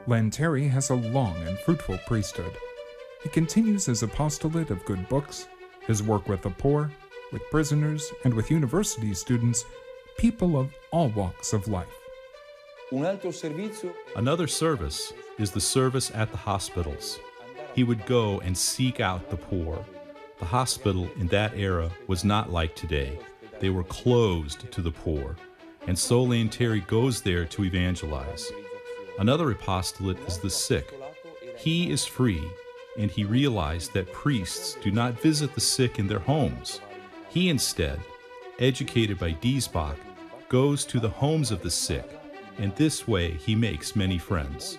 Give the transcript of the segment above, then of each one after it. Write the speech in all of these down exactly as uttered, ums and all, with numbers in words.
Lanteri has a long and fruitful priesthood. He continues his apostolate of good books, his work with the poor, with prisoners, and with university students, people of all walks of life. Another service is the service at the hospitals. He would go and seek out the poor. The hospital in that era was not like today. They were closed to the poor, and so Lanteri goes there to evangelize. Another apostolate is the sick. He is free, and he realized that priests do not visit the sick in their homes. He instead, educated by Diesbach, goes to the homes of the sick, and this way he makes many friends.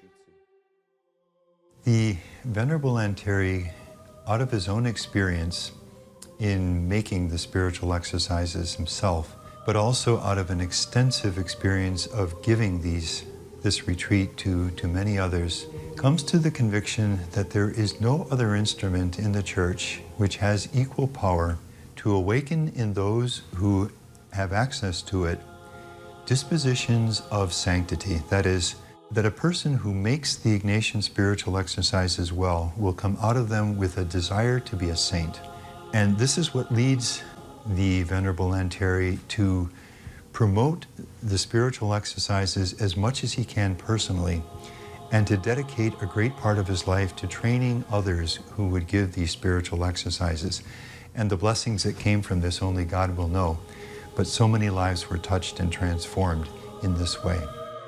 The Venerable Lanteri, out of his own experience in making the spiritual exercises himself, but also out of an extensive experience of giving these, this retreat to, to many others, comes to the conviction that there is no other instrument in the Church which has equal power to awaken in those who have access to it dispositions of sanctity. That is, that a person who makes the Ignatian spiritual exercises well will come out of them with a desire to be a saint. And this is what leads the Venerable Lanteri to promote the spiritual exercises as much as he can personally, and to dedicate a great part of his life to training others who would give these spiritual exercises. And the blessings that came from this only God will know. But so many lives were touched and transformed in this way.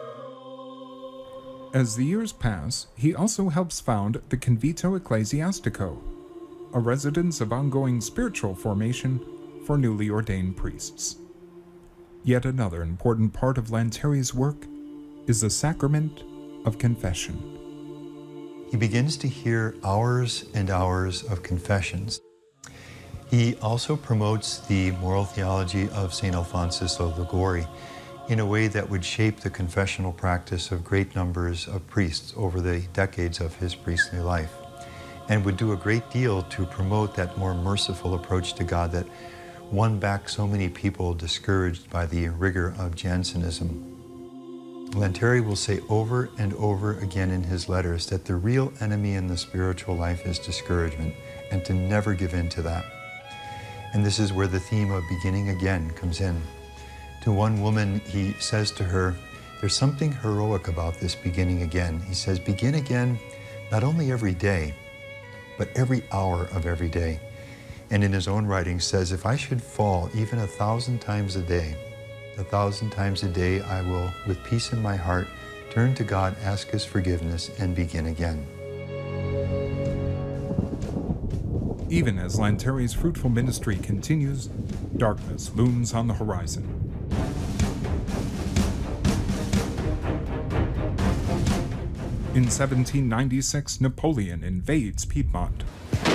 As the years pass, he also helps found the Convito Ecclesiastico, a residence of ongoing spiritual formation for newly ordained priests. Yet another important part of Lanteri's work is the sacrament of confession. He begins to hear hours and hours of confessions. He also promotes the moral theology of Saint Alphonsus of Liguori in a way that would shape the confessional practice of great numbers of priests over the decades of his priestly life, and would do a great deal to promote that more merciful approach to God that won back so many people discouraged by the rigor of Jansenism. Lanteri will say over and over again in his letters that the real enemy in the spiritual life is discouragement, and to never give in to that. And this is where the theme of beginning again comes in. To one woman, he says to her, there's something heroic about this beginning again. He says, begin again, not only every day, but every hour of every day. And in his own writing says, if I should fall even a thousand times a day, a thousand times a day I will, with peace in my heart, turn to God, ask his forgiveness, and begin again. Even as Lanteri's fruitful ministry continues, darkness looms on the horizon. In seventeen ninety-six, Napoleon invades Piedmont.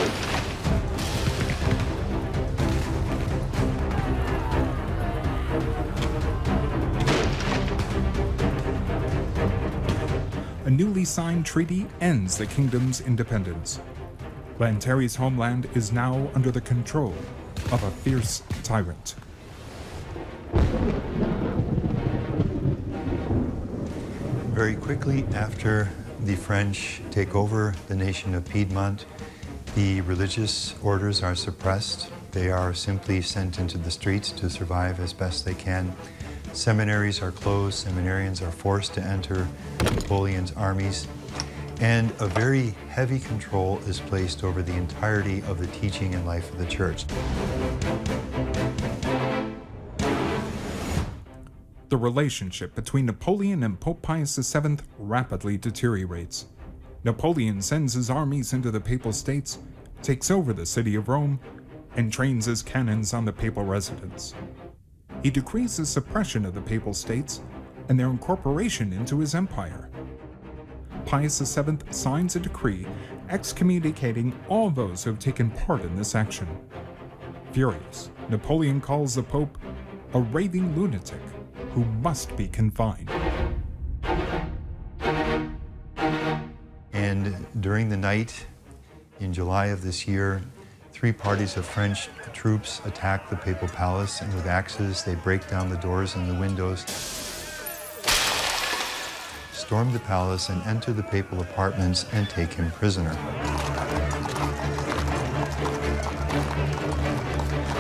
A newly signed treaty ends the kingdom's independence. Lanteri's homeland is now under the control of a fierce tyrant. Very quickly after the French take over the nation of Piedmont, the religious orders are suppressed. They are simply sent into the streets to survive as best they can. Seminaries are closed, seminarians are forced to enter Napoleon's armies, and a very heavy control is placed over the entirety of the teaching and life of the Church. The relationship between Napoleon and Pope Pius the seventh rapidly deteriorates. Napoleon sends his armies into the Papal States, takes over the city of Rome, and trains his cannons on the papal residence. He decrees the suppression of the Papal States and their incorporation into his empire. Pius the seventh signs a decree excommunicating all those who have taken part in this action. Furious, Napoleon calls the Pope a raving lunatic who must be confined. And during the night, in July of this year, three parties of French troops attack the papal palace, and with axes they break down the doors and the windows, storm the palace and enter the papal apartments and take him prisoner.